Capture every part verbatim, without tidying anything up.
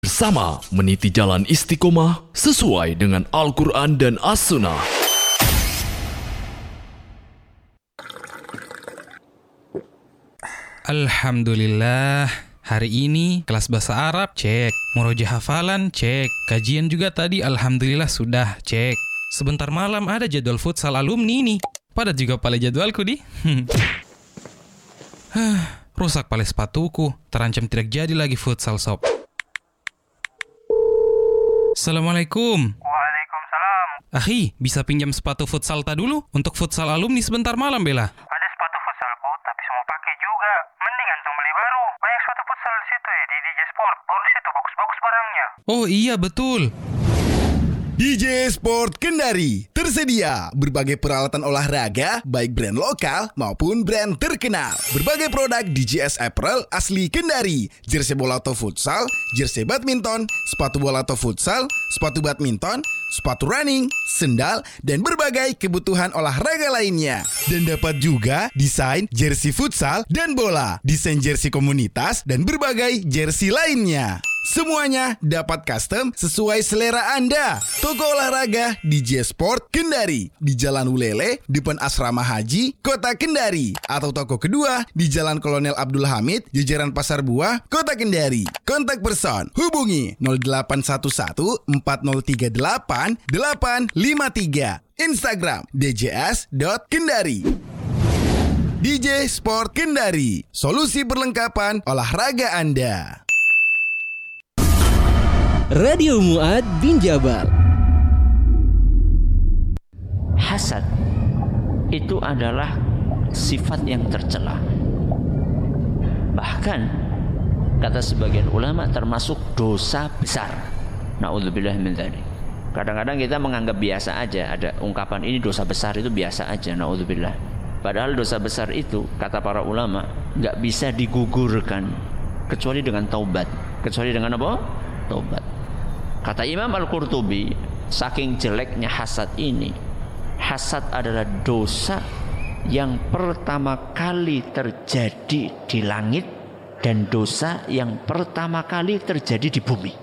Bersama meniti jalan istiqomah sesuai dengan Al-Quran dan As-Sunnah. Alhamdulillah, hari ini kelas bahasa Arab cek, murojaah hafalan cek, kajian juga tadi alhamdulillah sudah cek. Sebentar malam ada jadwal futsal alumni nih. Padat juga pale jadwalku di. Rusak pale sepatuku, terancam tidak jadi lagi futsal sob. Assalamualaikum. Waalaikumsalam. Ahi, bisa pinjam sepatu futsal ta dulu untuk futsal alumni sebentar malam bela. Ada sepatu futsalku, tapi semua pakai juga. Mending antum beli baru. Banyak sepatu futsal di situ ya, di D J Sport. Baru situ bagus-bagus barangnya. Oh iya betul. D J Sport Kendari tersedia berbagai peralatan olahraga baik brand lokal maupun brand terkenal. Berbagai produk D J S Apparel asli Kendari, jersey bola atau futsal, jersey badminton, sepatu bola atau futsal, sepatu badminton, sepatu running, sendal, dan berbagai kebutuhan olahraga lainnya. Dan dapat juga desain jersey futsal dan bola, desain jersey komunitas, dan berbagai jersey lainnya. Semuanya dapat custom sesuai selera Anda. Toko olahraga D J Sport Kendari di Jalan Ulele, depan Asrama Haji, Kota Kendari. Atau toko kedua di Jalan Kolonel Abdul Hamid, jajaran Pasar Buah, Kota Kendari. Kontak person hubungi nol delapan satu satu empat nol tiga delapan delapan lima tiga. Instagram d j s dot kendari. D J Sport Kendari, solusi perlengkapan olahraga Anda. Radio Mu'ad bin Jabal. Hasad itu adalah sifat yang tercela. Bahkan kata sebagian ulama termasuk dosa besar. Na'udzubillah min dzalik. Kadang-kadang kita menganggap biasa aja, ada ungkapan ini dosa besar itu biasa aja, na'udzubillah. Padahal dosa besar itu kata para ulama nggak bisa digugurkan kecuali dengan taubat. Kecuali dengan apa? Taubat. Kata Imam Al-Qurtubi, saking jeleknya hasad ini, hasad adalah dosa yang pertama kali terjadi di langit dan dosa yang pertama kali terjadi di bumi.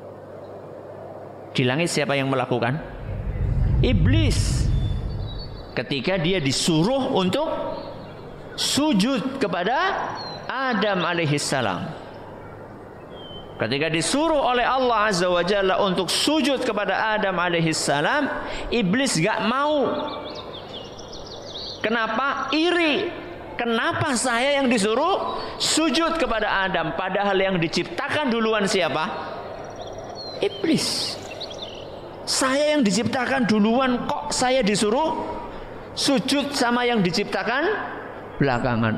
Di langit siapa yang melakukan? Iblis. Ketika dia disuruh untuk sujud kepada Adam alaihissalam. Ketika disuruh oleh Allah Azza wa Jalla untuk sujud kepada Adam alaihissalam, iblis gak mau. Kenapa? Iri. Kenapa saya yang disuruh sujud kepada Adam? Padahal yang diciptakan duluan siapa? Iblis. Saya yang diciptakan duluan, kok saya disuruh sujud sama yang diciptakan belakangan?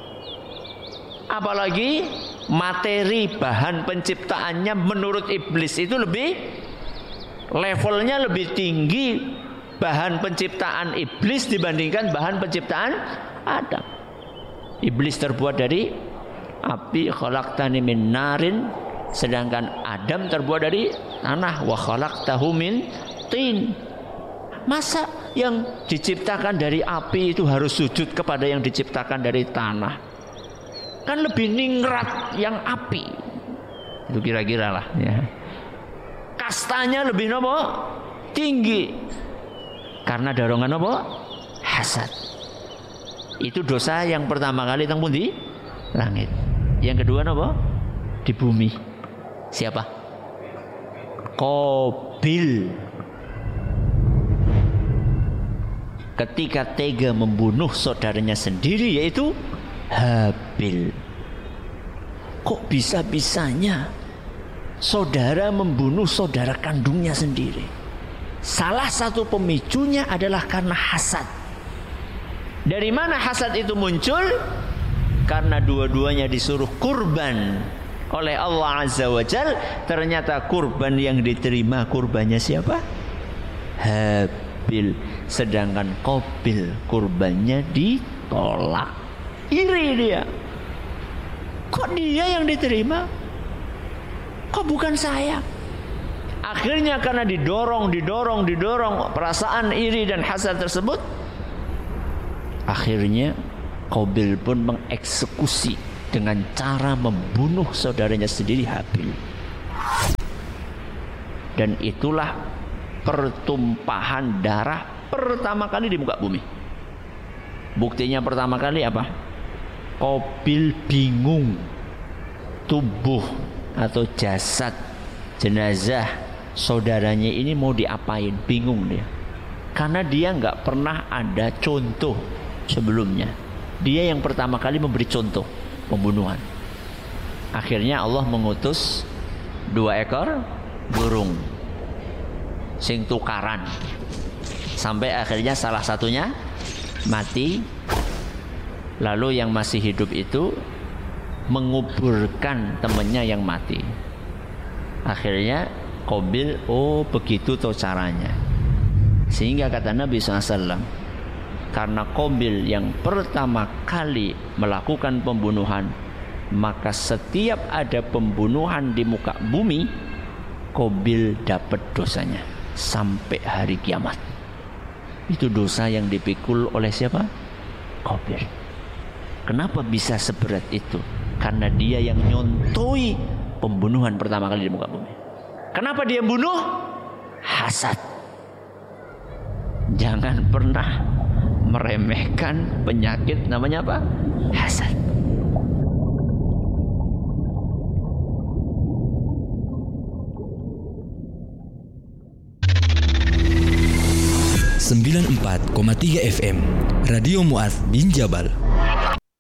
Apalagi materi bahan penciptaannya menurut iblis itu lebih levelnya lebih tinggi bahan penciptaan iblis dibandingkan bahan penciptaan Adam. Iblis terbuat dari api, khalaqtani min narin, sedangkan Adam terbuat dari tanah, wa khalaqtahu min tin. Masa yang diciptakan dari api itu harus sujud kepada yang diciptakan dari tanah? Kan lebih ningrat yang api. Itu kira-kira lah ya. Kastanya lebih nopo? Tinggi. Karena dorongan nopo? Hasad. Itu dosa yang pertama kali tanggung di langit. Yang kedua nopo? Di bumi. Siapa? Qabil. Ketika tega membunuh saudaranya sendiri, yaitu Habil. Kok bisa-bisanya saudara membunuh saudara kandungnya sendiri? Salah satu pemicunya adalah karena hasad. Dari mana hasad itu muncul? Karena dua-duanya disuruh kurban oleh Allah Azza wa Jal. Ternyata kurban yang diterima kurbannya siapa? Habil. Sedangkan Qabil kurbannya ditolak. Iri dia. Kok dia yang diterima? Kok bukan saya? Akhirnya karena didorong, didorong, didorong perasaan iri dan hasad tersebut, akhirnya Qabil pun mengeksekusi dengan cara membunuh saudaranya sendiri Habil. Dan itulah pertumpahan darah pertama kali di muka bumi. Buktinya pertama kali apa? Qabil bingung, tubuh atau jasad jenazah saudaranya ini mau diapain, bingung dia. Karena dia nggak pernah ada contoh sebelumnya. Dia yang pertama kali memberi contoh pembunuhan. Akhirnya Allah mengutus dua ekor burung sing tukaran sampai akhirnya salah satunya mati. Lalu yang masih hidup itu menguburkan temannya yang mati. Akhirnya Qabil, oh begitu tuh caranya. Sehingga kata Nabi shallallahu alaihi wasallam, karena Qabil yang pertama kali melakukan pembunuhan, maka setiap ada pembunuhan di muka bumi, Qabil dapat dosanya sampai hari kiamat. Itu dosa yang dipikul oleh siapa? Qabil. Kenapa bisa seberat itu? Karena dia yang nyontoi pembunuhan pertama kali di muka bumi. Kenapa dia bunuh? Hasad. Jangan pernah meremehkan penyakit namanya apa? Hasad. sembilan puluh empat koma tiga F M Radio Mu'adz bin Jabal.